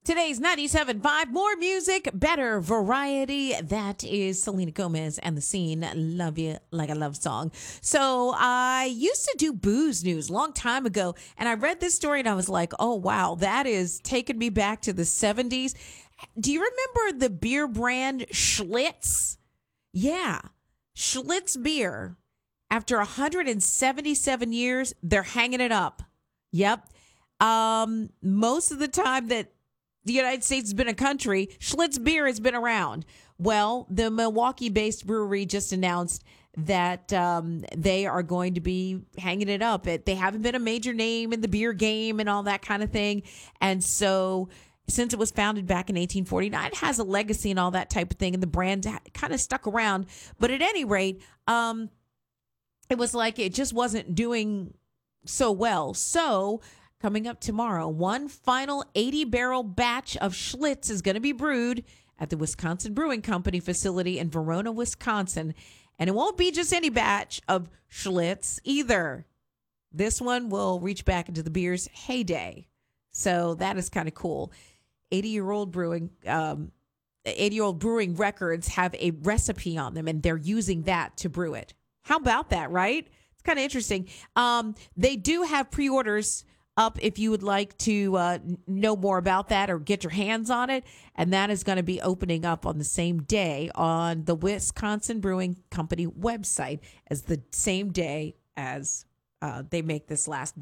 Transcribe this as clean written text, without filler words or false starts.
Today's 97.5, more music, better variety. That is Selena Gomez and The Scene, Love You Like a Love Song. So I used to do booze news a long time ago, and I read this story and I was like, oh, wow, that is taking me back to the 70s. Do you remember the beer brand Schlitz? Yeah, Schlitz beer. After 177 years, they're hanging it up. Yep. Most of the time that the United States has been a country, Schlitz beer has been around. Well, the Milwaukee-based brewery just announced that they are going to be hanging it up. They haven't been a major name in the beer game and all that kind of thing. And so since it was founded back in 1849, it has a legacy and all that type of thing. And the brand kind of stuck around. But at any rate, it was like it just wasn't doing so well. So coming up tomorrow, one final 80-barrel batch of Schlitz is going to be brewed at the Wisconsin Brewing Company facility in Verona, Wisconsin. And it won't be just any batch of Schlitz either. This one will reach back into the beer's heyday. So that is kind of cool. 80-year-old brewing records have a recipe on them, and they're using that to brew it. How about that, right? It's kind of interesting. They do have pre-orders up if you would like to know more about that or get your hands on it. And that is going to be opening up on the same day on the Wisconsin Brewing Company website as the same day as they make this last